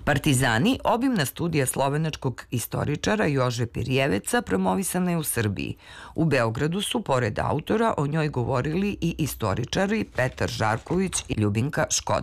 Partizani, obimna studija slovenačkog istoričara Jože Pirjeveca, promovisana je u Srbiji. U Beogradu su, pored autora, o njoj govorili i istoričari Petar Žarković i Ljubinka Škoda.